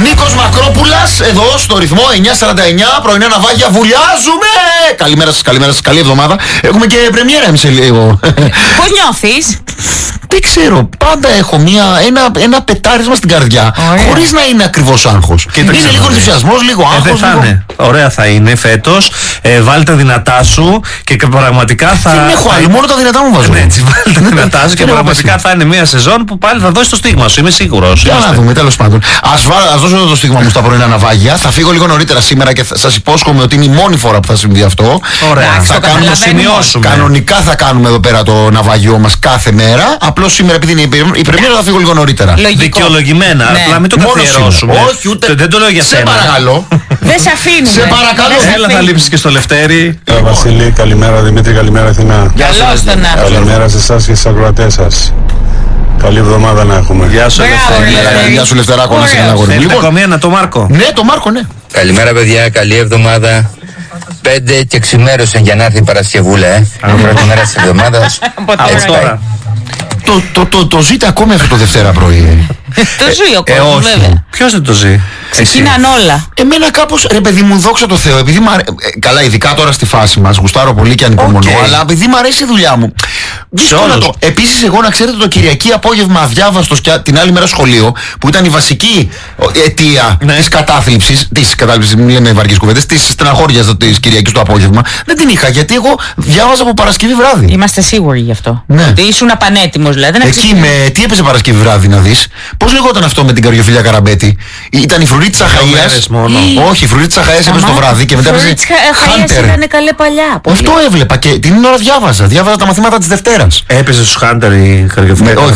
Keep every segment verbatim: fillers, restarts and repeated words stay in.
Νίκος Μακρόπουλας, εδώ στο ρυθμό εννιά σαράντα εννιά, πρωινά ναυάγια, βουλιάζουμε! Καλημέρα σας, καλημέρα σας, καλή εβδομάδα. Έχουμε και πρεμιέρα εμείς σε λίγο. Πώς νιώθεις? Δεν ξέρω, πάντα έχω μια, ένα, ένα πετάρισμα στην καρδιά, ωραία, χωρίς να είναι ακριβώς άγχος. Και είναι λίγο ενθουσιασμός, λίγο άγχος. Ε, δεν θα λίγο... είναι. Ωραία θα είναι φέτος. Ε, βάλτε τα δυνατά σου και πραγματικά θα... Δεν έχω άλλο, μόνο τα δυνατά μου βάζω. Ναι, έτσι, βάλτε τα δυνατά σου και πραγματικά θα είναι μια σεζόν που πάλι θα δώσει το στίγμα σου, είμαι σίγουρος. Για να δούμε, τέλος πάντων. Ας, βά, ας δώσω το στίγμα μου στα πρωινά ναυάγια. Θα φύγω λίγο νωρίτερα σήμερα και σας υπόσχομαι ότι είναι η μόνη φορά που θα συμβεί αυτό. Ωραία, θα θα κάνουμε, σημειώσουμε. Κανονικά θα κάνουμε εδώ πέρα το ναυαγιό μας κάθε μέρα. Απλώς σήμερα επειδή είναι η πρεμιέρα θα φύγω λίγο νωρίτερα. Δικαιολογημένα, ναι, απλά μην το καθιερώσουμε. Όχι, ούτε. Δεν το λέω για σένα. Σε παρακαλώ. Δεν σε αφήνουμε. Σε παρακαλώ. Έλα, θα λείψεις και στο Λευτέρι. Βασίλη, καλημέρα Δημήτρη, καλημέρα Αθηνά. Καλώς τον να. Καλημέρα σε εσάς και στις ακροατές σας. Καλή εβδομάδα να έχουμε. Γεια σου Λευτέρη. Γεια σου Λευτεράκο, να σε καλά. Λοιπόν, ακόμη το Μάρκο. Ναι, το Μάρκο, ναι. Καλημέρα παιδιά, καλή εβδομάδα. Πέντε και ξημέρωσαν για να έρθει η Παρασκευούλα, ε. Πρώτη μέρα της εβδομάδας. Έτσι πάει. Το, το, το, το ζείτε ακόμη αυτό το Δευτέρα πρωί. Το ζει ο Ε, κόσμος, όχι. βέβαια. Ποιος δεν το ζει? Ξεκίναν όλα. Εμένα κάπως, ρε παιδί μου, δόξα τω Θεώ, επειδή μ' αρέ... ε, καλά, ειδικά τώρα στη φάση μας, γουστάρω πολύ και ανυπομονώ, Okay. αλλά επειδή μ' αρέσει η δουλειά μου. Δύσκολο το. Επίσης, εγώ να ξέρετε το Κυριακή απόγευμα αδιάβαστος και την άλλη μέρα σχολείο, που ήταν η βασική αιτία ναι. της κατάθλιψης, της κατάθλιψης, μην λέμε βαριές κουβέντες, της στεναχώριας της Κυριακής το απόγευμα, δεν την είχα, γιατί εγώ διάβαζα από Παρασκευή βράδυ. Είμαστε σίγουροι γι' αυτό. Ναι. Ότι ήσουν απανέτοιμος, δηλαδή. Να Εκεί ξε... με. Τι έπαιζε Παρασκευή βράδυ να δεις? Πώς λεγόταν αυτό με την Καριοφιλιά Καραμπέτη? Ήταν η Φρουρή της Αχαΐας. Όχι, η Φρουρή της Αχαΐας έπαιζε το βράδυ και μετά έπαιζε. Η Φρουρή της Αχαΐας ήταν καλέ παλιά. Πολύ. Αυτό έβλεπα και την ώρα διάβαζα. Διάβαζα τα μαθήματα της Δευτέρας. Έπαιζε στους Χάντερ η Καριοφιλιά. Όχι.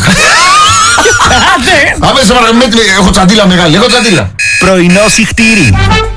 Άμεσα έχω τσαντίλα μεγάλη, έχω τσαντίλα. Πρωινό συχτήρι.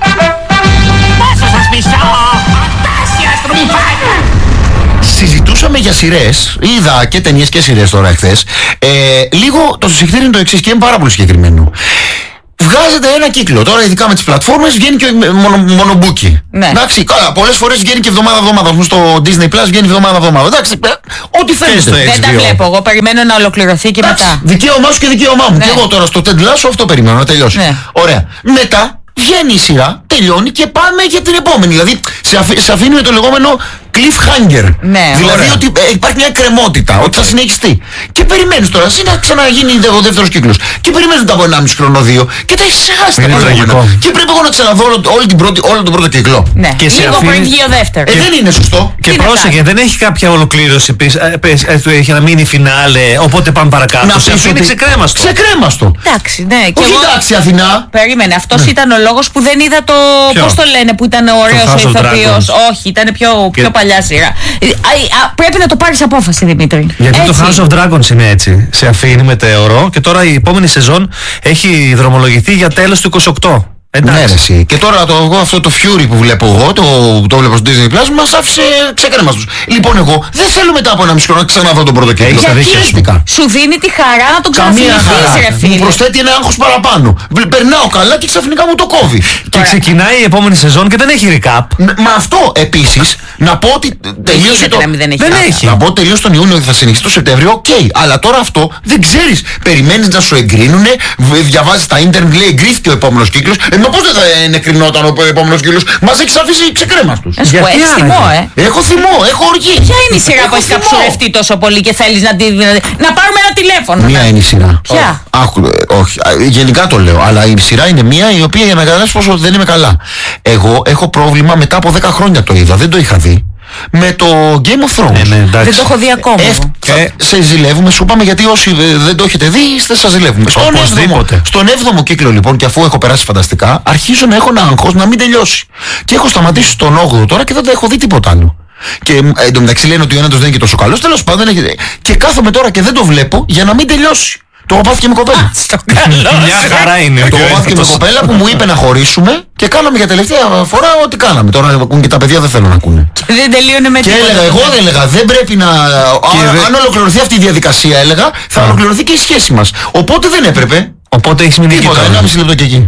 Πόσο σας μισώ, φαντάσια στρουμφάκια. Συζητούσαμε για σειρές, είδα και ταινίες και σειρές τώρα εχθές. Ε, λίγο το συχτήρι είναι το εξής και είναι πάρα πολύ συγκεκριμένο. Βγάζετε ένα κύκλο. Τώρα, ειδικά με τις πλατφόρμες, βγαίνει και μονο, μονομπούκι. Ναι. Εντάξει, καλά, πολλές φορές βγαίνει και εβδομάδα-εβδομάδα. Ας στο Disney Plus βγαίνει εβδομάδα-εβδομάδα. Εντάξει, ό,τι θέλετε. Δεν τα βλέπω. Εγώ περιμένω να ολοκληρωθεί και Εντάξει, μετά. δικαίωμά σου και δικαίωμά μου. Ναι. Και εγώ τώρα στο Ted Lasso αυτό περιμένω να τελειώσει. Ναι. Ωραία. Μετά βγαίνει η σειρά, τελειώνει και πάμε για την επόμενη. Δηλαδή, σε, αφή, σε αφήνει με το λεγόμενο cliffhanger. Ναι, δηλαδή ωραία. ότι ε, υπάρχει μια κρεμότητα, ότι θα συνεχιστεί. Και περιμένεις τώρα, εσύ να ξαναγίνει ο δεύτερος κύκλος. Και περιμένεις μετά από ενάμιση χρόνο δύο και τα έχεις ξεχάσει τα προηγούμενα. Και πρέπει εγώ να ξαναδώ όλο, όλη την πρώτη, όλο τον πρώτο κύκλο. Ναι, Και σε λίγο αφήνει- πριν βγει ο δεύτερος. Ε, δεν είναι σωστό. Και Τι να πρόσεχε, κάνει. δεν έχει κάποια ολοκλήρωση πίσω. Ε, πες, ε, του έχει να μείνει φινάλε, οπότε πάμε παρακάτω. Να Σε πεις αφήνει ότι- ξεκρέμαστο. Ξεκρέμαστο. Εντάξει, ναι. Και Όχι εγώ... εντάξει Αθηνά. Περίμενε, αυτός ήταν ο λόγος που δεν είδα το. Ποιο? Πώς το λένε, που ήταν ωραίος ο House of ηθοποιός. Dragons. Όχι, ήταν πιο, Και- πιο παλιά σειρά. Ε, α, α, πρέπει να το πάρεις απόφαση, Δημήτρη. Γιατί Έτσι. το House of Dragons είναι έτσι. Σε αφήνει μετέωρο και τώρα η επόμενη σεζόν έχει δρομολογηθεί για τέλος του είκοσι οκτώ. Ναι, ρε, Εντάξει. εσύ. Και τώρα το, εγώ, αυτό το Fury που βλέπω εγώ, το, το βλέπω στο Disney Plus, μας άφησε ξεκρέμαστος. Λοιπόν, εγώ δεν θέλω μετά από ένα μισό χρόνο να ξαναδώ τον πρώτο κύκλο. Έχεις τα δίκια σου. Χαίστηκα. Σου δίνει τη χαρά να τον Καμία ξαναθυμηθείς, χαρά. ρε Μου φίλε. προσθέτει ένα άγχος παραπάνω. Βλ- Περνάω καλά και ξαφνικά μου το κόβει. Και ξεκινάει η επόμενη σεζόν και δεν έχει recap. Μ- Μα αυτό επίσης να πω ότι τελείωσε γίνεται το. να μην δεν έχει Δεν νόημα. έχει. Να πω ότι τελείωσε τον Ιούνιο ότι θα συνεχίσει το Σεπτέμβριο, οκ. Αλλά τώρα αυτό δεν ξέρεις. Περιμένεις να σου εγκρίνουνε, β- διαβάζεις τα ίντερνετ, λέει εγκρίθηκε ο επόμενος κύκλος. Ε, μα πώς δεν θα εγκρινόταν ο επόμενος κύκλος? Μας έχεις αφήσει ξεκρέμαστος. Να σου πω, Γιατί έχεις άραγε? θυμό, ε. Έχω θυμό, έχω οργή. Ποια είναι η σειρά Έχω που έχει θυμό. καψουρευτεί τόσο πολύ και θέλεις να, τη, να πάρουμε ένα τηλέφωνο? Μία να- είναι η σειρά. Ποια? Άκου, ε, όχι, α, γενικά το λέω, αλλά η σειρά είναι μία η οποία για να καταλάβεις πόσο δεν είμαι καλά. Εγώ έχω πρόβλημα μετά από δέκα χρόνια το είδα, δεν το είχα δει. Με το Game of Thrones. Ναι, ναι, εντάξει. Δεν το έχω δει ακόμα. Εφ- εγώ. θα- σε ζηλεύουμε, σου είπαμε, γιατί όσοι ε, δεν το έχετε δει, είστε σας ζηλεύουμε. Στον έβδομο, Οπωσδήποτε. στον έβδομο κύκλο λοιπόν, και αφού έχω περάσει φανταστικά, αρχίζω να έχω ένα άγχος να μην τελειώσει. Και έχω σταματήσει στον όγδοο τώρα και δεν τα έχω δει τίποτα άλλο. Και ε, εν τω μεταξύ λένε ότι ο ένατος δεν είναι και τόσο καλός, τέλος πάντων δεν έχει... Και κάθομαι τώρα και δεν το βλέπω για να μην τελειώσει. Το έχω πάθει και με κοπέλα. Στο καλό. Μια χαρά είναι. Το έχω πάθει και με κοπέλα που μου είπε να χωρίσουμε και κάναμε για τελευταία φορά ό,τι κάναμε. Τώρα ακούν και τα παιδιά, δεν θέλουν να ακούνε. Και δεν τελείωνε με Και τίποτα. έλεγα, εγώ δεν έλεγα, δεν πρέπει να. Α, δε- αν ολοκληρωθεί αυτή η διαδικασία, έλεγα, θα ολοκληρωθεί και η σχέση μας. Οπότε δεν έπρεπε. Οπότε έχεις μείνει εκεί Τίποτα, τώρα. ένα μισή λεπτό και εκεί.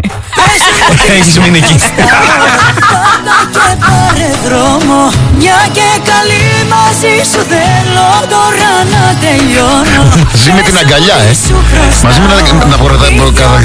Έχεις μείνει εκεί. Και πάρε δρόμο, μια και καλή μαζί σου θέλω τώρα να τελειώνω. Ζει με την αγκαλιά, ε. Μαζί με να, να, να, να, να,